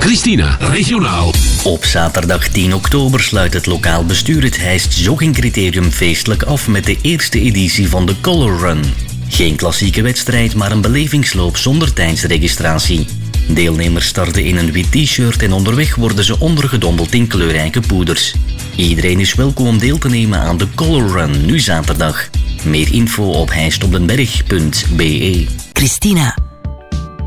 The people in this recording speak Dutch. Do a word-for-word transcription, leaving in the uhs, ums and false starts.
Christina, regionaal. Op zaterdag tien oktober sluit het lokaal bestuur het Heist Joggingcriterium feestelijk af met de eerste editie van de Color Run. Geen klassieke wedstrijd, maar een belevingsloop zonder tijdsregistratie. Deelnemers starten in een wit t-shirt en onderweg worden ze ondergedompeld in kleurrijke poeders. Iedereen is welkom om deel te nemen aan de Color Run, nu zaterdag. Meer info op heistopdenberg punt be. Christina.